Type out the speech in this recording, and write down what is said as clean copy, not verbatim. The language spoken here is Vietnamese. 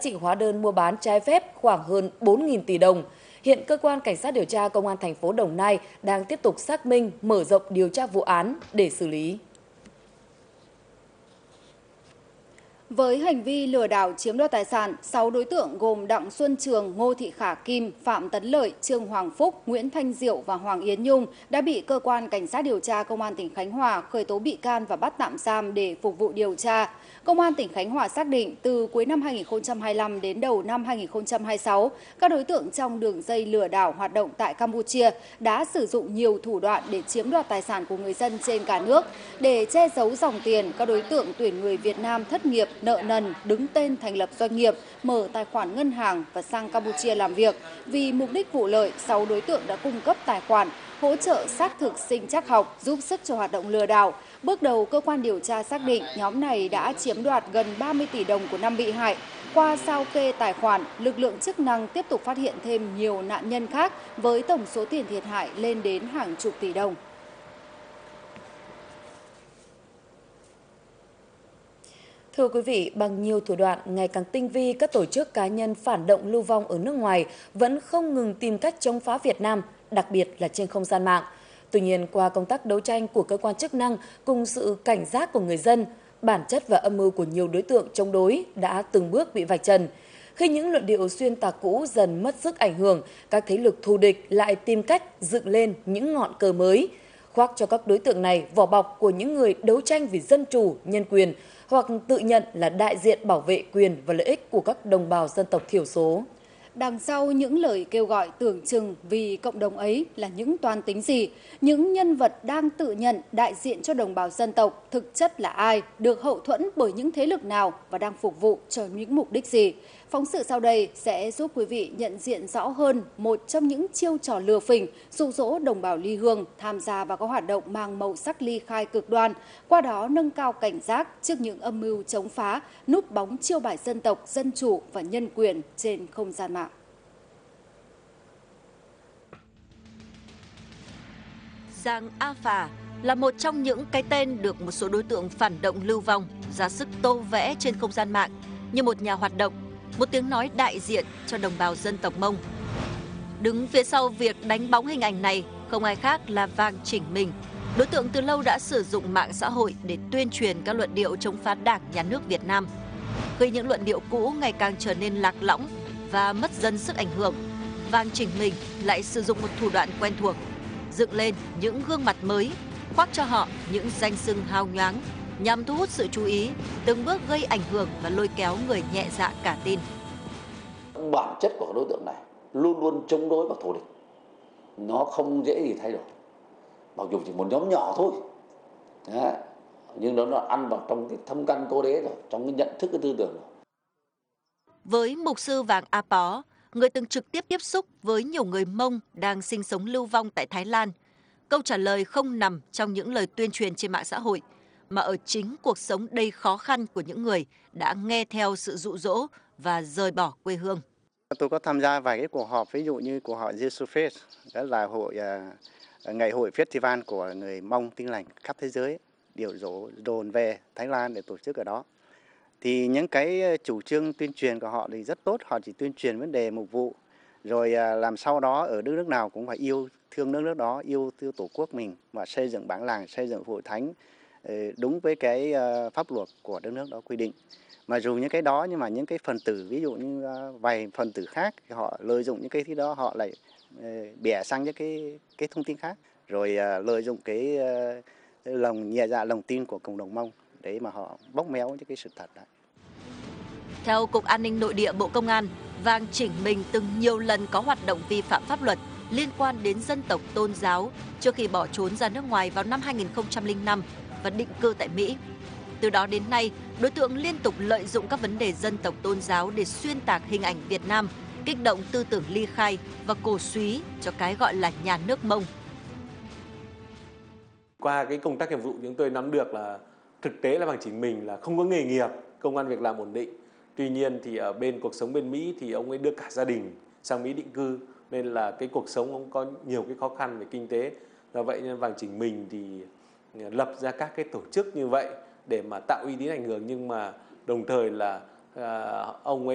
trị hóa đơn mua bán trái phép khoảng hơn 4.000 tỷ đồng. Hiện cơ quan cảnh sát điều tra công an thành phố Đồng Nai đang tiếp tục xác minh, mở rộng điều tra vụ án để xử lý. Với hành vi lừa đảo chiếm đoạt tài sản, 6 đối tượng gồm Đặng Xuân Trường, Ngô Thị Khả Kim, Phạm Tấn Lợi, Trương Hoàng Phúc, Nguyễn Thanh Diệu và Hoàng Yến Nhung đã bị cơ quan cảnh sát điều tra công an tỉnh Khánh Hòa khởi tố bị can và bắt tạm giam để phục vụ điều tra. Công an tỉnh Khánh Hòa xác định từ cuối năm 2025 đến đầu năm 2026, các đối tượng trong đường dây lừa đảo hoạt động tại Campuchia đã sử dụng nhiều thủ đoạn để chiếm đoạt tài sản của người dân trên cả nước. Để che giấu dòng tiền, các đối tượng tuyển người Việt Nam thất nghiệp, nợ nần, đứng tên thành lập doanh nghiệp, mở tài khoản ngân hàng và sang Campuchia làm việc. Vì mục đích vụ lợi, 6 đối tượng đã cung cấp tài khoản, hỗ trợ xác thực sinh trắc học, giúp sức cho hoạt động lừa đảo. Bước đầu, cơ quan điều tra xác định nhóm này đã chiếm đoạt gần 30 tỷ đồng của 5 bị hại. Qua sao kê tài khoản, lực lượng chức năng tiếp tục phát hiện thêm nhiều nạn nhân khác với tổng số tiền thiệt hại lên đến hàng chục tỷ đồng. Thưa quý vị, bằng nhiều thủ đoạn ngày càng tinh vi, các tổ chức cá nhân phản động lưu vong ở nước ngoài vẫn không ngừng tìm cách chống phá Việt Nam, đặc biệt là trên không gian mạng. Tuy nhiên, qua công tác đấu tranh của cơ quan chức năng cùng sự cảnh giác của người dân, bản chất và âm mưu của nhiều đối tượng chống đối đã từng bước bị vạch trần. Khi những luận điệu xuyên tạc cũ dần mất sức ảnh hưởng, các thế lực thù địch lại tìm cách dựng lên những ngọn cờ mới, khoác cho các đối tượng này vỏ bọc của những người đấu tranh vì dân chủ, nhân quyền, hoặc tự nhận là đại diện bảo vệ quyền và lợi ích của các đồng bào dân tộc thiểu số. Đằng sau những lời kêu gọi tưởng chừng vì cộng đồng ấy là những toan tính gì, những nhân vật đang tự nhận đại diện cho đồng bào dân tộc thực chất là ai, được hậu thuẫn bởi những thế lực nào và đang phục vụ cho những mục đích gì. Phóng sự sau đây sẽ giúp quý vị nhận diện rõ hơn một trong những chiêu trò lừa phỉnh, dụ dỗ đồng bào ly hương tham gia vào các hoạt động mang màu sắc ly khai cực đoan, qua đó nâng cao cảnh giác trước những âm mưu chống phá, núp bóng chiêu bài dân tộc, dân chủ và nhân quyền trên không gian mạng. Giang A Phà là một trong những cái tên được một số đối tượng phản động lưu vong ra sức tô vẽ trên không gian mạng như một nhà hoạt động, một tiếng nói đại diện cho đồng bào dân tộc Mông. Đứng phía sau việc đánh bóng hình ảnh này không ai khác là Vàng Chỉnh Mình. Đối tượng từ lâu đã sử dụng mạng xã hội để tuyên truyền các luận điệu chống phá Đảng, Nhà nước Việt Nam. Khi những luận điệu cũ ngày càng trở nên lạc lõng và mất dần sức ảnh hưởng, Vàng Chỉnh Mình lại sử dụng một thủ đoạn quen thuộc, dựng lên những gương mặt mới, khoác cho họ những danh xưng hào nhoáng nhằm thu hút sự chú ý, từng bước gây ảnh hưởng và lôi kéo người nhẹ dạ cả tin. Bản chất của đối tượng này luôn luôn chống đối và thù địch, nó không dễ gì thay đổi, mặc dù chỉ một nhóm nhỏ thôi. Đấy. Nhưng nó ăn vào trong cái thâm căn cố đế rồi, trong cái nhận thức, cái tư tưởng rồi. Với mục sư Vàng A Pó, người từng trực tiếp tiếp xúc với nhiều người Mông đang sinh sống lưu vong tại Thái Lan, câu trả lời không nằm trong những lời tuyên truyền trên mạng xã hội, mà ở chính cuộc sống đầy khó khăn của những người đã nghe theo sự dụ dỗ và rời bỏ quê hương. Tôi có tham gia vài cái cuộc họp, ví dụ như cuộc họp Jesus Fest, đó là ngày hội festival của người Mông Tin Lành khắp thế giới, điều dồn về Thái Lan để tổ chức ở đó. Thì những cái chủ trương tuyên truyền của họ thì rất tốt, họ chỉ tuyên truyền vấn đề mục vụ, rồi làm sau đó ở nước nào cũng phải yêu thương nước đó, yêu tổ quốc mình và xây dựng bản làng, xây dựng hội thánh đúng với cái pháp luật của đất nước đó quy định. Mà dù những cái đó nhưng mà những cái phần tử, ví dụ như vài phần tử khác, họ lợi dụng những cái thứ đó, họ lại bẻ sang những cái thông tin khác, rồi lợi dụng cái nhẹ dạ lòng tin của cộng đồng Mông để mà họ bóp méo những cái sự thật đó. Theo Cục An ninh Nội địa Bộ Công an, Vàng Chỉnh Mình từng nhiều lần có hoạt động vi phạm pháp luật liên quan đến dân tộc tôn giáo trước khi bỏ trốn ra nước ngoài vào năm 2005 và định cư tại Mỹ. Từ đó đến nay, đối tượng liên tục lợi dụng các vấn đề dân tộc tôn giáo để xuyên tạc hình ảnh Việt Nam, kích động tư tưởng ly khai và cổ súy cho cái gọi là nhà nước Mông. Qua cái công tác nghiệp vụ chúng tôi nắm được là thực tế là Vàng Chỉnh Mình là không có nghề nghiệp, công ăn việc làm ổn định. Tuy nhiên thì ở bên cuộc sống bên Mỹ thì ông ấy đưa cả gia đình sang Mỹ định cư, nên là cái cuộc sống ông có nhiều cái khó khăn về kinh tế. Do vậy nên Vàng Chỉnh Mình thì lập ra các cái tổ chức như vậy để mà tạo uy tín ảnh hưởng, nhưng mà đồng thời là ông ấy